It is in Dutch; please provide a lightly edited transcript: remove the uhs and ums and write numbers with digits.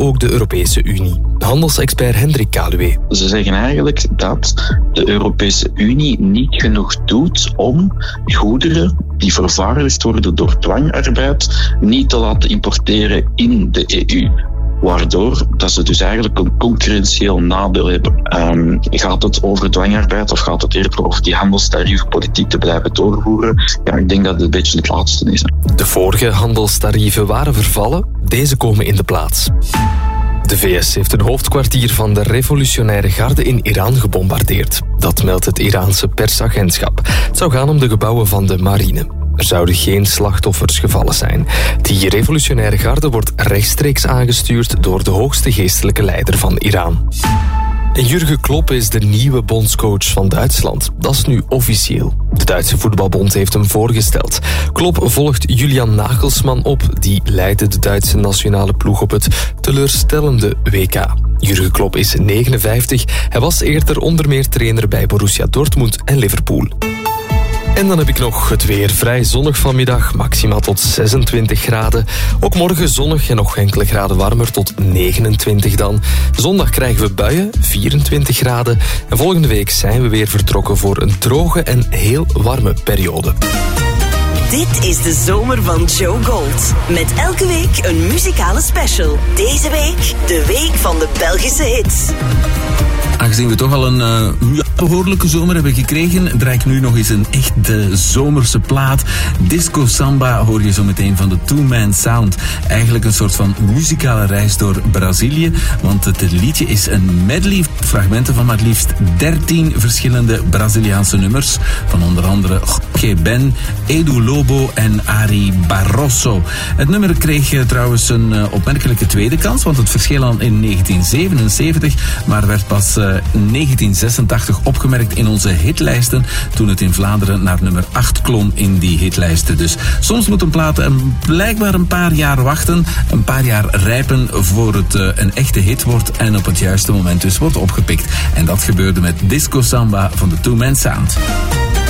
ook de Europese Unie. Handelsexpert Hendrik Kaluwe. Ze zeggen eigenlijk dat de Europese Unie niet genoeg doet om goederen die vervaardigd worden door dwangarbeid niet te laten importeren in de EU. Waardoor dat ze dus eigenlijk een concurrentieel nadeel hebben. Gaat het over dwangarbeid of gaat het eerder over die handelstarievenpolitiek te blijven doorvoeren? Ja, ik denk dat het een beetje het laatste is. De vorige handelstarieven waren vervallen, deze komen in de plaats. De VS heeft een hoofdkwartier van de revolutionaire garde in Iran gebombardeerd. Dat meldt het Iraanse persagentschap. Het zou gaan om de gebouwen van de marine. Er zouden geen slachtoffers gevallen zijn. Die revolutionaire garde wordt rechtstreeks aangestuurd door de hoogste geestelijke leider van Iran. En Jurgen Klopp is de nieuwe bondscoach van Duitsland. Dat is nu officieel. De Duitse voetbalbond heeft hem voorgesteld. Klopp volgt Julian Nagelsmann op. Die leidde de Duitse nationale ploeg op het teleurstellende WK. Jurgen Klopp is 59. Hij was eerder onder meer trainer bij Borussia Dortmund en Liverpool. En dan heb ik nog het weer. Vrij zonnig vanmiddag, maximaal tot 26 graden. Ook morgen zonnig en nog enkele graden warmer, tot 29 dan. Zondag krijgen we buien, 24 graden. En volgende week zijn we weer vertrokken voor een droge en heel warme periode. Dit is de zomer van Joe Gold. Met elke week een muzikale special. Deze week de week van de Belgische hits. Aangezien we toch al een behoorlijke zomer hebben gekregen, draai ik nu nog eens een echt zomerse plaat. Disco Samba hoor je zo meteen van de Two Man Sound. Eigenlijk een soort van muzikale reis door Brazilië, want het liedje is een medley, fragmenten van maar liefst 13 verschillende Braziliaanse nummers, van onder andere Jorge Ben, Edu Lobo en Ari Barroso. Het nummer kreeg trouwens een opmerkelijke tweede kans, want het verscheen al in 1977, maar werd pas 1986 opgemerkt in onze hitlijsten, toen het in Vlaanderen naar nummer 8 klom in die hitlijsten. Dus soms moet een plaat blijkbaar een paar jaar wachten, een paar jaar rijpen voor het een echte hit wordt en op het juiste moment dus wordt opgepikt. En dat gebeurde met Disco Samba van de Two Man Sound.